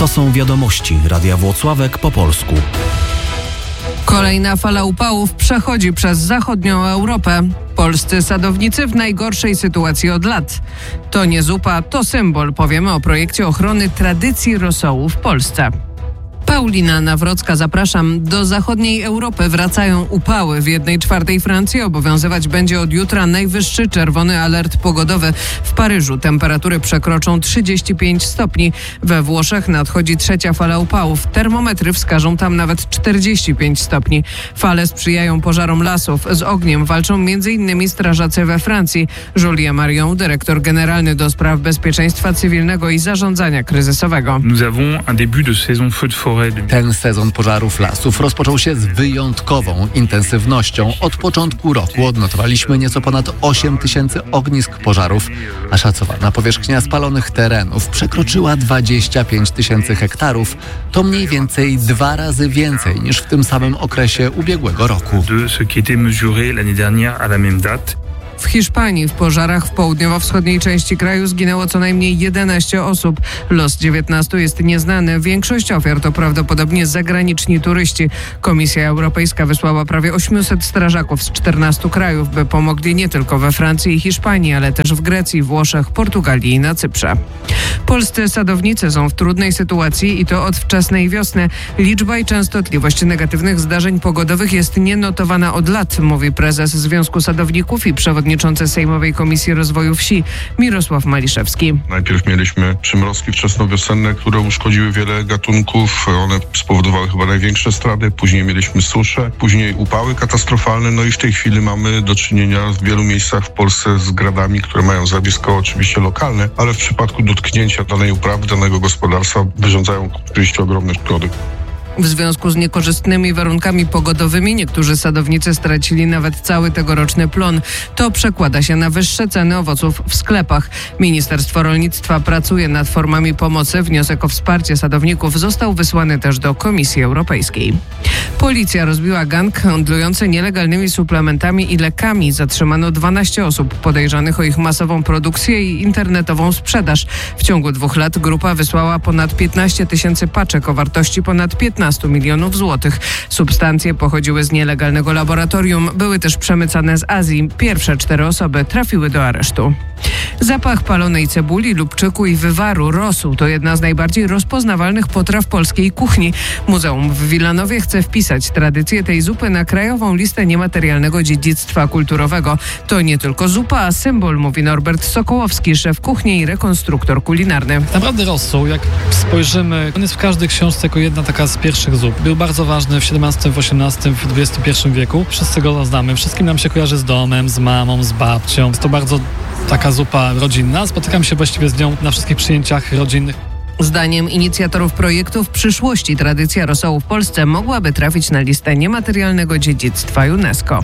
To są wiadomości Radia Włocławek po polsku. Kolejna fala upałów przechodzi przez zachodnią Europę. Polscy sadownicy w najgorszej sytuacji od lat. To nie zupa, to symbol. Powiemy o projekcie ochrony tradycji rosołu w Polsce. Paulina Nawrocka, zapraszam. Do zachodniej Europy wracają upały. W 1/4 Francji obowiązywać będzie od jutra najwyższy czerwony alert pogodowy. W Paryżu temperatury przekroczą 35 stopni. We Włoszech nadchodzi trzecia fala upałów. Termometry wskażą tam nawet 45 stopni. Fale sprzyjają pożarom lasów. Z ogniem walczą m.in. strażacy we Francji. Julien Marion, dyrektor generalny do spraw bezpieczeństwa cywilnego i zarządzania kryzysowego. Nous avons un début de saison feu de forêt. Ten sezon pożarów lasów rozpoczął się z wyjątkową intensywnością. Od początku roku odnotowaliśmy nieco ponad 8 000 ognisk pożarów, a szacowana powierzchnia spalonych terenów przekroczyła 25 000 hektarów. To mniej więcej 2 razy więcej niż w tym samym okresie ubiegłego roku. De ce qui était mesuré l'année dernière à la même date. W Hiszpanii w pożarach w południowo-wschodniej części kraju zginęło co najmniej 11 osób. Los 19 jest nieznany. Większość ofiar to prawdopodobnie zagraniczni turyści. Komisja Europejska wysłała prawie 800 strażaków z 14 krajów, by pomogli nie tylko we Francji i Hiszpanii, ale też w Grecji, Włoszech, Portugalii i na Cyprze. Polscy sadownicy są w trudnej sytuacji i to od wczesnej wiosny. Liczba i częstotliwość negatywnych zdarzeń pogodowych jest nienotowana od lat, mówi prezes Związku Sadowników i przewodniczący Sejmowej Komisji Rozwoju Wsi Mirosław Maliszewski. Najpierw mieliśmy przymrozki wczesnowiosenne, które uszkodziły wiele gatunków. One spowodowały chyba największe straty. Później mieliśmy susze, później upały katastrofalne. No i w tej chwili mamy do czynienia w wielu miejscach w Polsce z gradami, które mają zjawisko oczywiście lokalne, ale w przypadku dotknięcia danej uprawy, danego gospodarstwa wyrządzają oczywiście ogromne szkody. W związku z niekorzystnymi warunkami pogodowymi niektórzy sadownicy stracili nawet cały tegoroczny plon. To przekłada się na wyższe ceny owoców w sklepach. Ministerstwo Rolnictwa pracuje nad formami pomocy. Wniosek o wsparcie sadowników został wysłany też do Komisji Europejskiej. Policja rozbiła gang handlujący nielegalnymi suplementami i lekami. Zatrzymano 12 osób podejrzanych o ich masową produkcję i internetową sprzedaż. W ciągu 2 lat grupa wysłała ponad 15 000 paczek o wartości ponad 15 milionów złotych. Substancje pochodziły z nielegalnego laboratorium, były też przemycane z Azji. Pierwsze 4 osoby trafiły do aresztu. Zapach palonej cebuli, lubczyku i wywaru, rosół to jedna z najbardziej rozpoznawalnych potraw polskiej kuchni. Muzeum w Wilanowie chce wpisać tradycję tej zupy na krajową listę niematerialnego dziedzictwa kulturowego. To nie tylko zupa, a symbol, mówi Norbert Sokołowski, szef kuchni i rekonstruktor kulinarny. Naprawdę rosół, jak spojrzymy, on jest w każdej książce jako jedna taka z pierwszych zup. Był bardzo ważny w XVII, w XVIII, w XXI wieku. Wszyscy go znamy. Wszystkim nam się kojarzy z domem, z mamą, z babcią. Jest to bardzo taka zupa rodzinna. Spotykam się właściwie z nią na wszystkich przyjęciach rodzinnych. Zdaniem inicjatorów projektu w przyszłości tradycja rosołu w Polsce mogłaby trafić na listę niematerialnego dziedzictwa UNESCO.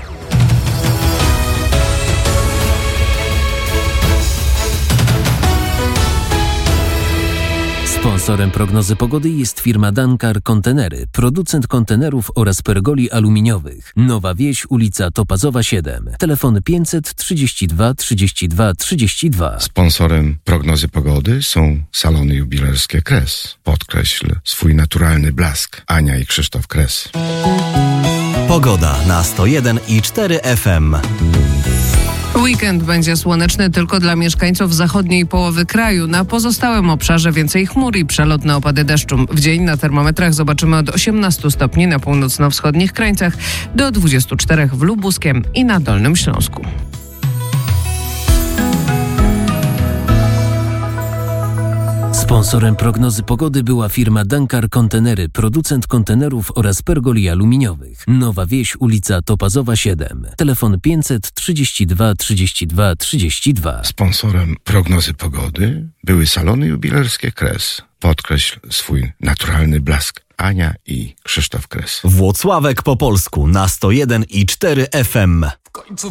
Sponsorem prognozy pogody jest firma Dankar Kontenery, producent kontenerów oraz pergoli aluminiowych. Nowa Wieś, ulica Topazowa 7. Telefon 532 32 32. Sponsorem prognozy pogody są salony jubilerskie Kres. Podkreśl swój naturalny blask. Ania i Krzysztof Kres. Pogoda na 101,4 FM. Weekend będzie słoneczny tylko dla mieszkańców zachodniej połowy kraju. Na pozostałym obszarze więcej chmur i przelotne opady deszczu. W dzień na termometrach zobaczymy od 18 stopni na północno-wschodnich krańcach do 24 w Lubuskiem i na Dolnym Śląsku. Sponsorem prognozy pogody była firma Dankar Kontenery, producent kontenerów oraz pergoli aluminiowych. Nowa Wieś, ulica Topazowa 7. Telefon 532 32 32. Sponsorem prognozy pogody były salony jubilerskie Kres. Podkreśl swój naturalny blask. Ania i Krzysztof Kres. Włocławek po polsku na 101,4 FM. W końcu